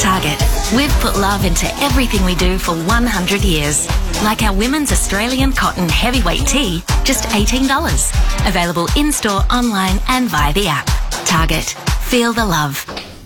Target. We've put love into everything we do for 100 years. Like our women's Australian cotton heavyweight tee, just $18. Available in-store, online and via the app. Target. Feel the love.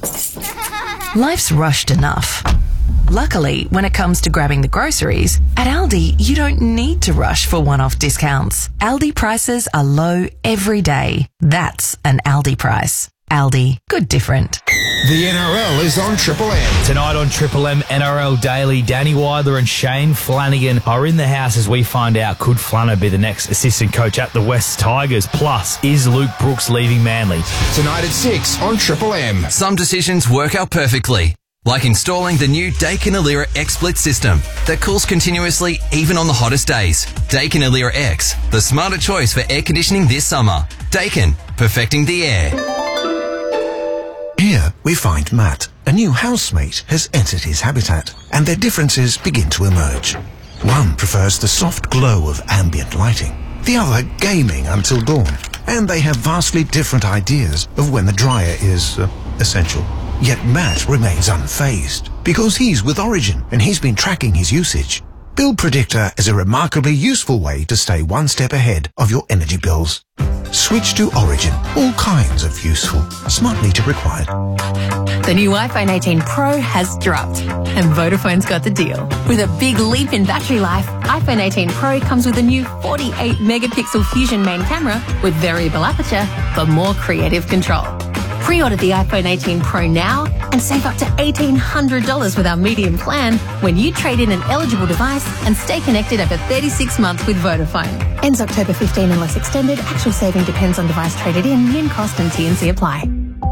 Life's rushed enough. Luckily, when it comes to grabbing the groceries, at Aldi, you don't need to rush for one-off discounts. Aldi prices are low every day. That's an Aldi price. Aldi. Good different. The NRL is on Triple M. Tonight on Triple M NRL Daily, Danny Weidler and Shane Flanagan are in the house as we find out, could Flano be the next assistant coach at the West Tigers? Plus, is Luke Brooks leaving Manly? Tonight at 6 on Triple M. Some decisions work out perfectly, like installing the new Daikin Alira X-Split system that cools continuously even on the hottest days. Daikin Alira X, the smarter choice for air conditioning this summer. Daikin, perfecting the air. Here we find Matt. A new housemate has entered his habitat, and their differences begin to emerge. One prefers the soft glow of ambient lighting, the other gaming until dawn, and they have vastly different ideas of when the dryer is essential. Yet Matt remains unfazed, because he's with Origin and he's been tracking his usage. Bill Predictor is a remarkably useful way to stay one step ahead of your energy bills. Switch to Origin. All kinds of useful. Smart meter required. The new iPhone 18 Pro has dropped, and Vodafone's got the deal. With a big leap in battery life, iPhone 18 Pro comes with a new 48-megapixel Fusion main camera with variable aperture for more creative control. Pre-order the iPhone 18 Pro now and save up to $1,800 with our medium plan when you trade in an eligible device and stay connected over 36 months with Vodafone. Ends October 15 unless extended. Actual saving depends on device traded in. Min cost and T&C apply.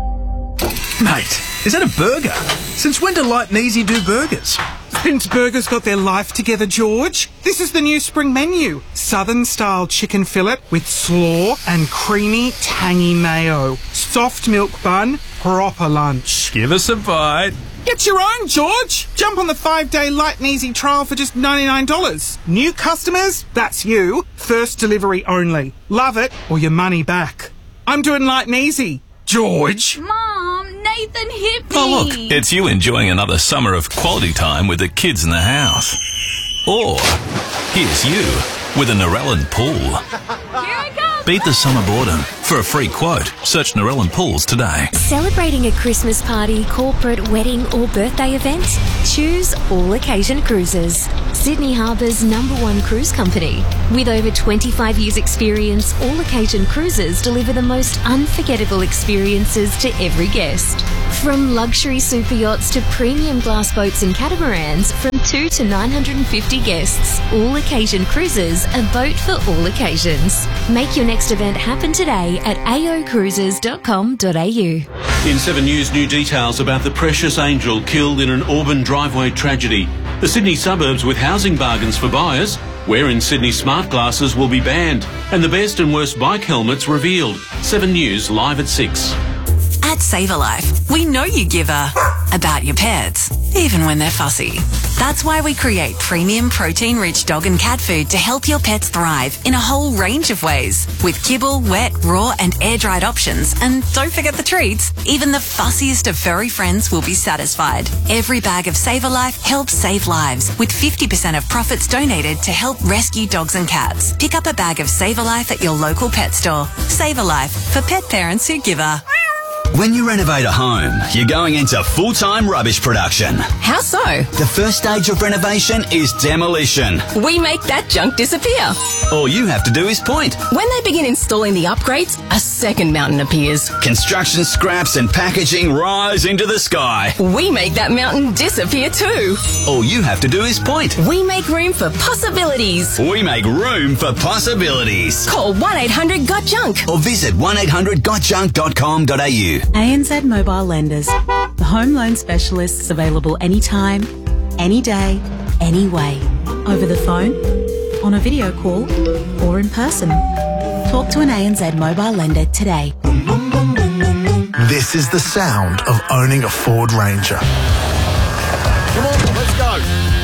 Mate, is that a burger? Since when do Light and Easy do burgers? Since burgers got their life together, George. This is the new spring menu. Southern-style chicken fillet with slaw and creamy, tangy mayo. Soft milk bun, proper lunch. Give us a bite. Get your own, George. Jump on the 5-day Light and Easy trial for just $99. New customers, that's you. First delivery only. Love it or your money back. I'm doing Light and Easy. George. Mom, Nathan hit me. Oh, look, it's you enjoying another summer of quality time with the kids in the house. Or, here's you with a Narellan pool. Here I come. Beat the summer boredom. For a free quote, search Narellan Pools today. Celebrating a Christmas party, corporate, wedding or birthday event? Choose All Occasion Cruises, Sydney Harbour's #1 cruise company. With over 25 years experience, All Occasion Cruises deliver the most unforgettable experiences to every guest. From luxury super yachts to premium glass boats and catamarans, from 2 to 950 guests, All Occasion Cruises, a boat for all occasions. Make your next event happen today at aocruises.com.au. In 7 News, new details about the precious angel killed in an Auburn driveway tragedy. The Sydney suburbs with housing bargains for buyers. Where in Sydney smart glasses will be banned. And the best and worst bike helmets revealed. 7 News live at 6. At SavourLife, we know you give about your pets, even when they're fussy. That's why we create premium protein-rich dog and cat food to help your pets thrive in a whole range of ways. With kibble, wet, raw and air-dried options. And don't forget the treats. Even the fussiest of furry friends will be satisfied. Every bag of SavourLife helps save lives, with 50% of profits donated to help rescue dogs and cats. Pick up a bag of SavourLife at your local pet store. SavourLife, for pet parents who give a... When you renovate a home, you're going into full-time rubbish production. How so? The first stage of renovation is demolition. We make that junk disappear. All you have to do is point. When they begin installing the upgrades, a second mountain appears. Construction scraps and packaging rise into the sky. We make that mountain disappear too. All you have to do is point. We make room for possibilities. We make room for possibilities. Call 1-800-GOT-JUNK or visit 1800gotjunk.com.au. ANZ Mobile Lenders, the home loan specialists available anytime, any day, any way. Over the phone, on a video call, or in person. Talk to an ANZ Mobile Lender today. This is the sound of owning a Ford Ranger. Come on, let's go.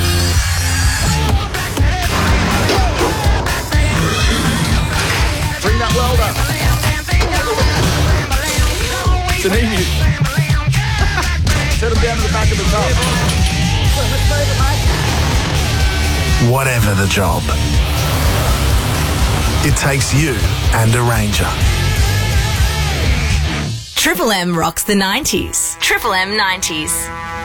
Bring that welder. It's an emu. Set him down to the back of the tub. Let's move it, mate. Whatever the job, it takes you and a Ranger. Triple M rocks the 90s. Triple M 90s.